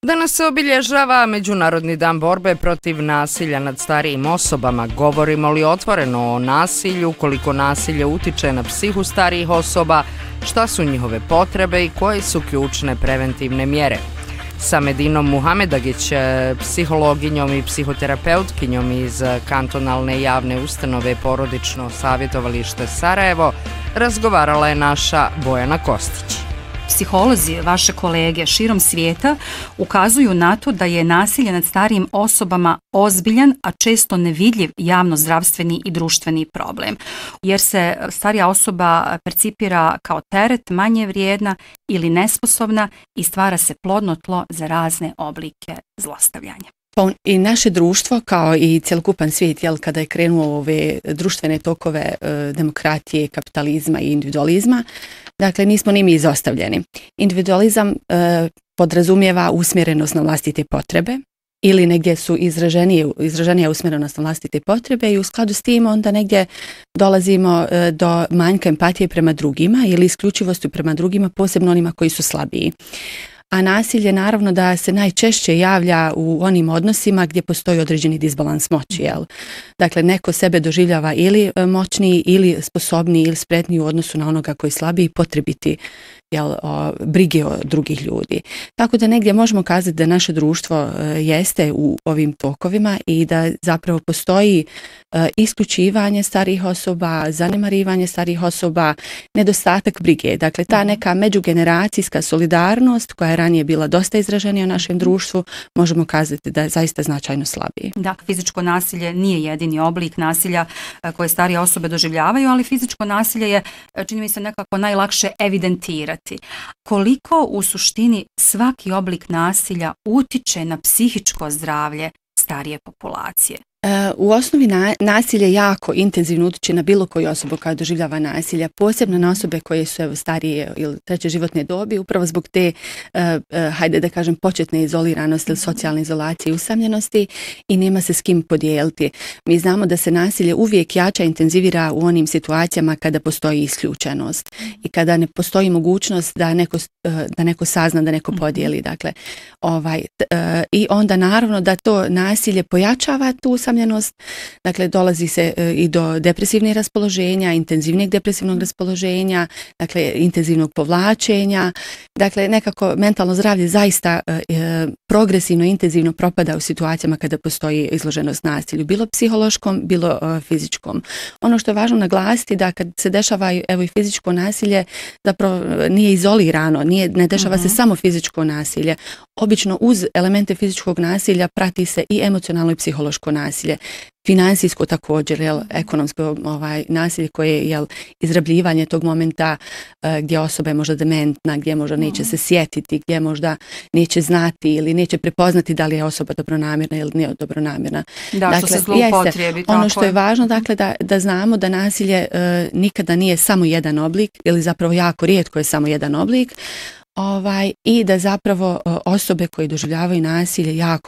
Danas se obilježava Međunarodni dan borbe protiv nasilja nad starijim osobama. Govorimo li otvoreno o nasilju, koliko nasilje utiče na psihu starijih osoba, šta su njihove potrebe i koje su ključne preventivne mjere. Sa Medinom Muhamedagić, psihologinjom i psihoterapeutkinjom iz kantonalne javne ustanove Porodično savjetovalište Sarajevo, razgovarala je naša Bojana Kostić. Psiholozi, vaše kolege širom svijeta, ukazuju na to da je nasilje nad starijim osobama ozbiljan, a često nevidljiv javnozdravstveni i društveni problem, jer se starija osoba percipira kao teret, manje vrijedna ili nesposobna i stvara se plodno tlo za razne oblike zlostavljanja. I naše društvo, kao i cjelokupan svijet, kada je krenuo ove društvene tokove demokratije, kapitalizma i individualizma, dakle nismo ni mi izostavljeni. Individualizam podrazumijeva usmjerenost na vlastite potrebe ili negdje su izraženija usmjerenost na vlastite potrebe i u skladu s tim onda negdje dolazimo do manjka empatije prema drugima ili isključivosti prema drugima, posebno onima koji su slabiji. A nasilje naravno da se najčešće javlja u onim odnosima gdje postoji određeni disbalans moći. Dakle, neko sebe doživljava ili moćniji, ili sposobniji, ili spretniji u odnosu na onoga koji je slabiji i potrebiti brige o drugih ljudi. Tako da negdje možemo kazati da naše društvo jeste u ovim tokovima i da zapravo postoji isključivanje starijih osoba, zanemarivanje starijih osoba, nedostatak brige. Dakle, ta neka međugeneracijska solidarnost koja je ranije bila dosta izraženija u našem društvu, možemo kazati da je zaista značajno slabiji. Da, fizičko nasilje nije jedini oblik nasilja koje starije osobe doživljavaju, ali fizičko nasilje je, čini mi se, nekako najlakše evidentirati. Koliko u suštini svaki oblik nasilja utiče na psihičko zdravlje starije populacije? U osnovi nasilje jako intenzivno utiče na bilo koju osobu koja doživljava nasilja, posebno na osobe koje su starije ili treće životne dobi, upravo zbog te, hajde da kažem, početne izoliranosti ili socijalne izolacije i usamljenosti i nema se s kim podijeliti. Mi znamo da se nasilje uvijek jača, intenzivira u onim situacijama kada postoji isključenost i kada ne postoji mogućnost da neko sazna, da neko podijeli. Dakle, i onda naravno da to nasilje pojačava tu usamljenost, dakle dolazi se i do depresivnih raspoloženja, intenzivnijeg depresivnog raspoloženja, dakle intenzivnog povlačenja, dakle nekako mentalno zdravlje zaista progresivno, intenzivno propada u situacijama kada postoji izloženost nasilju, bilo psihološkom, bilo fizičkom. Ono što je važno naglasiti da kad se dešava evo i fizičko nasilje, zapravo nije izolirano, ne dešava se samo fizičko nasilje. Obično uz elemente fizičkog nasilja prati se i emocionalno i psihološko nasilje. Financijsko također, ekonomsko nasilje koje je izrabljivanje tog momenta gdje osoba je možda dementna, gdje možda neće se sjetiti, gdje možda neće znati ili neće prepoznati da li je osoba dobronamjerna ili nije dobronamjerna. Da, dakle, što se zloupotrijebi. Ono što je važno, dakle, da znamo da nasilje nikada nije samo jedan oblik ili zapravo jako rijetko je samo jedan oblik. I da zapravo osobe koje doživljavaju nasilje jako